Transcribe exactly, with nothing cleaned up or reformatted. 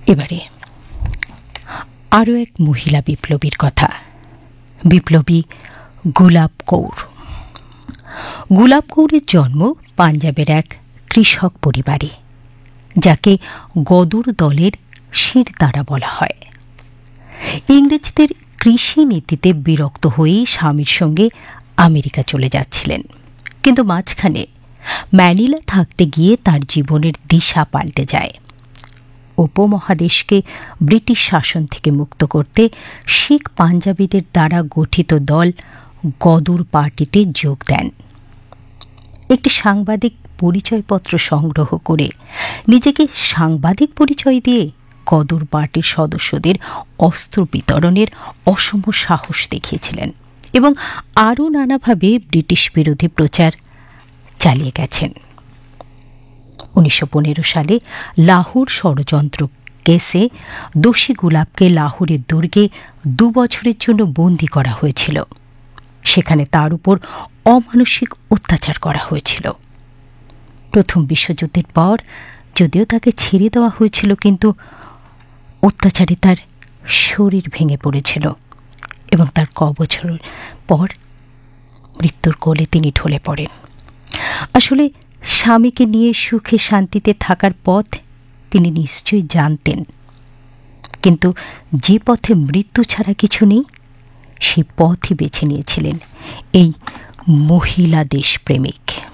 এবারে আরও এক মহিলা বিপ্লবীর কথা, বিপ্লবী গুলাব কৌর। গুলাব কৌরের জন্ম পাঞ্জাবের এক কৃষক পরিবারে, যাকে গদর দলের শিরদাঁড়া বলা হয়। ইংরেজদের কৃষি নীতিতে বিরক্ত হয়েই স্বামীর সঙ্গে আমেরিকা চলে যাচ্ছিলেন, কিন্তু মাঝখানে ম্যানিলা থাকতে গিয়ে তার জীবনের দিশা পাল্টে যায়। উপমহাদেশকে ব্রিটিশ শাসন থেকে মুক্ত করতে শিখ পাঞ্জাবিদের দ্বারা গঠিত দল গদর পার্টিতে যোগ দেন। একটি সাংবাদিক পরিচয়পত্র সংগ্রহ করে নিজেকে সাংবাদিক পরিচয় দিয়ে গদর পার্টির সদস্যদের অস্ত্র বিতরণের অসম সাহস দেখিয়েছিলেন এবং আরও নানাভাবে ব্রিটিশ বিরোধী প্রচার চালিয়ে গেছেন। উনিশশো পনেরো সালে লাহোর ষড়যন্ত্র কেসে দোষী গুলাবকে লাহোরের দুর্গে দু বছরের জন্য বন্দী করা হয়েছিল। সেখানে তার উপর অমানসিক অত্যাচার করা হয়েছিল। প্রথম বিশ্বযুদ্ধের পর যদিও তাকে ছেড়ে দেওয়া হয়েছিল, কিন্তু অত্যাচারে তার শরীর ভেঙে পড়েছিল এবং তার ক বছর পর মৃত্যুর কোলে তিনি ঢলে পড়েন। আসলে স্বামীকে নিয়ে সুখে শান্তিতে থাকার পথ তিনি নিশ্চয়ই জানতেন, কিন্তু যে পথে মৃত্যু ছাড়া কিছু নেই সেই পথই বেছে নিয়েছিলেন এই মহিলা দেশপ্রেমিক।